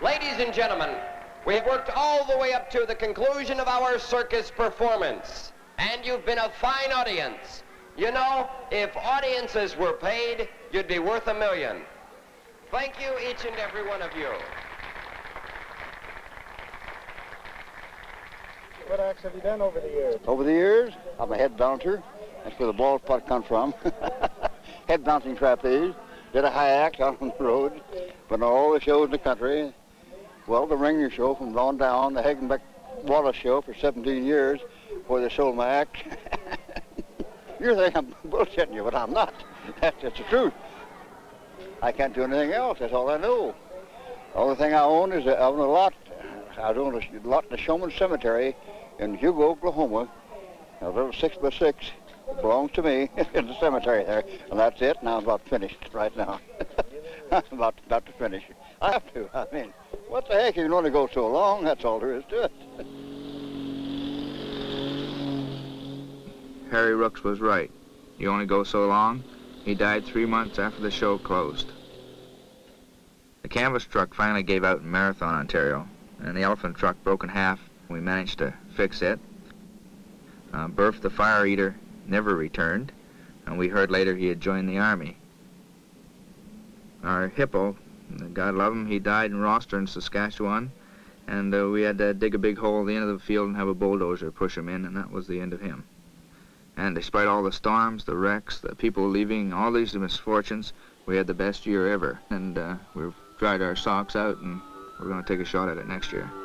Ladies and gentlemen, we have worked all the way up to the conclusion of our circus performance, and you've been a fine audience. You know, if audiences were paid, you'd be worth $1 million. Thank you, each and every one of you. What acts have you done over the years? Over the years, I'm a head bouncer. That's where the ball spot come from. Head bouncing trapeze. Did a high act out on the road. But all the shows in the country. Well, the Ringer show from on down, the Hagenbeck Wallace show for 17 years, where they sold my act. You think I'm bullshitting you, but I'm not. That's the truth. I can't do anything else. That's all I know. The only thing I own is I own a lot. I own a lot in the Showman Cemetery in Hugo, Oklahoma. A little 6x6. It belongs to me in the cemetery there. And that's it. Now I'm about finished right now. I'm about to finish. I have to. I mean, what the heck? You can only go so long. That's all there is to it. Harry Rooks was right. You only go so long. He died 3 months after the show closed. The canvas truck finally gave out in Marathon, Ontario, and the elephant truck broke in half. We managed to fix it. Burf the Fire Eater never returned, and we heard later he had joined the Army. Our hippo, God love him, he died in Rostern, Saskatchewan, and we had to dig a big hole at the end of the field and have a bulldozer push him in, and that was the end of him. And despite all the storms, the wrecks, the people leaving, all these misfortunes, we had the best year ever. And we've dried our socks out, and we're going to take a shot at it next year.